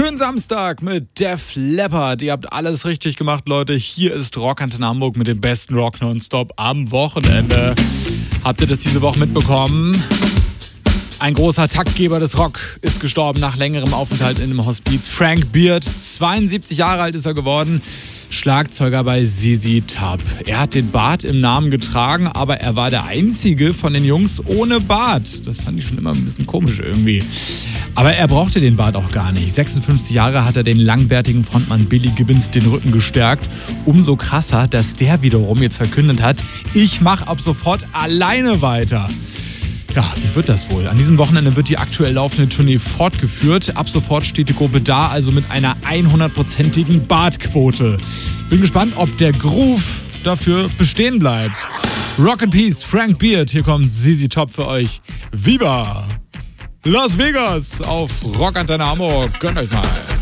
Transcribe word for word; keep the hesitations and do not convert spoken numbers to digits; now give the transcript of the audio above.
Schönen Samstag mit Def Leppard. Ihr habt alles richtig gemacht, Leute. Hier ist Rockantenne Hamburg mit dem besten Rock nonstop am Wochenende. Habt ihr das diese Woche mitbekommen? Ein großer Taktgeber des Rock ist gestorben nach längerem Aufenthalt in einem Hospiz. Frank Beard, zweiundsiebzig Jahre alt ist er geworden. Schlagzeuger bei Z Z Top. Er hat den Bart im Namen getragen, aber er war der einzige von den Jungs ohne Bart. Das fand ich schon immer ein bisschen komisch irgendwie. Aber er brauchte den Bart auch gar nicht. sechsundfünfzig Jahre hat er den langbärtigen Frontmann Billy Gibbons den Rücken gestärkt. Umso krasser, dass der wiederum jetzt verkündet hat, ich mache ab sofort alleine weiter. Ja, wie wird das wohl? An diesem Wochenende wird die aktuell laufende Tournee fortgeführt. Ab sofort steht die Gruppe da, also mit einer hundertprozentigen Bartquote. Bin gespannt, ob der Groove dafür bestehen bleibt. Rock and Peace, Frank Beard. Hier kommt Z Z Top für euch. Viva Las Vegas auf Rockantenne Hamburg. Gönnt euch mal.